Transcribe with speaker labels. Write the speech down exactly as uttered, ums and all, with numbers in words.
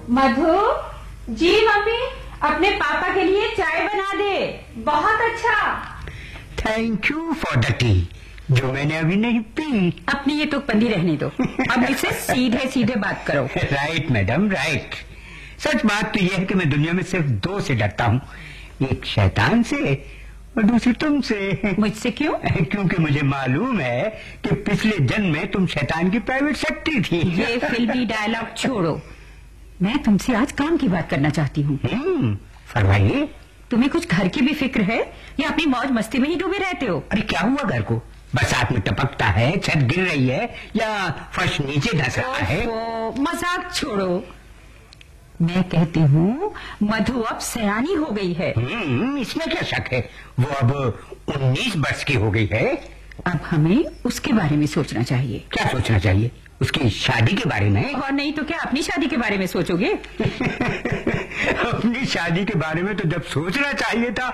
Speaker 1: Madhu ji, mummy अपने पापा के लिए चाय बना दे, बहुत अच्छा।
Speaker 2: Thank you for the T, जो मैंने अभी नहीं पी।
Speaker 1: अपनी ये तो बंदी रहने दो, अब मुझसे सीधे सीधे बात करो।
Speaker 2: Right madam, right. सच बात तो यह है कि मैं दुनिया में सिर्फ दो से डरता हूँ, एक शैतान से और दूसरी तुमसे।
Speaker 1: मुझसे क्यों?
Speaker 2: क्योंकि मुझे मालूम है कि पिछले जन्म में तुम शैतान की प्राइवेट सेक्रेटरी थी।
Speaker 1: ये फिल्मी डायलॉग छोड़ो, मैं तुमसे आज काम की बात करना चाहती हूँ।
Speaker 2: फरमाइए।
Speaker 1: तुम्हें कुछ घर की भी फिक्र है या अपनी मौज मस्ती में ही डूबे रहते हो?
Speaker 2: अरे क्या हुआ घर को? बरसात में टपकता है, छत गिर रही है या फर्श नीचे धंस रहा है?
Speaker 1: मजाक छोड़ो, मैं कहती हूँ मधु अब सयानी हो गई है।
Speaker 2: हम्म, इसमें क्या शक है, वो अब उन्नीस वर्ष की हो गई है।
Speaker 1: अब हमें उसके बारे में सोचना चाहिए।
Speaker 2: क्या सोचना चाहिए? उसकी शादी के बारे में?
Speaker 1: और नहीं तो क्या अपनी शादी के बारे में सोचोगे?
Speaker 2: अपनी शादी के बारे में तो जब सोचना चाहिए था